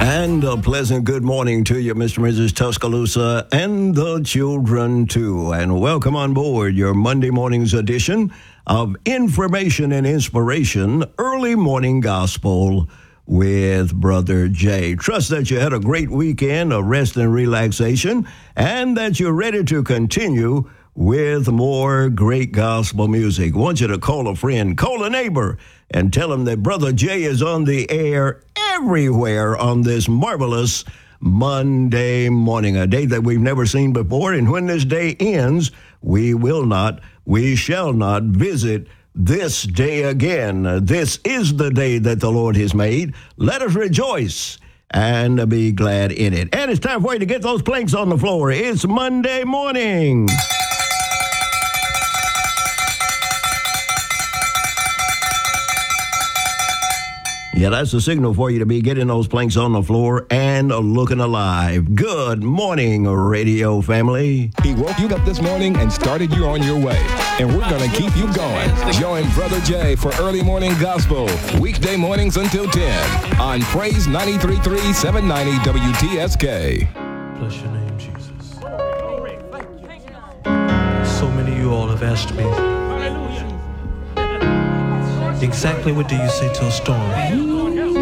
And a pleasant good morning to you, Mr. and Mrs. Tuscaloosa, and the children, too. And welcome on board your Monday morning's edition of Information and Inspiration, Early Morning Gospel with Brother Jay. Trust that you had a great weekend of rest and relaxation, and that you're ready to continue with more great gospel music. I want you to call a friend, call a neighbor, and tell them that Brother Jay is on the air everywhere on this marvelous Monday morning, a day that we've never seen before. And when this day ends, we shall not visit this day again. This is the day that the Lord has made. Let us rejoice and be glad in it. And it's time for you to get those planks on the floor. It's Monday morning. Yeah, that's the signal for you to be getting those planks on the floor and looking alive. Good morning, radio family. He woke you up this morning and started you on your way. And we're going to keep you going. Join Brother Jay for Early Morning Gospel, weekday mornings until 10 on Praise 93.3 790 WTSK. Bless your name, Jesus. So many of you all have asked me, exactly what do you say to a storm?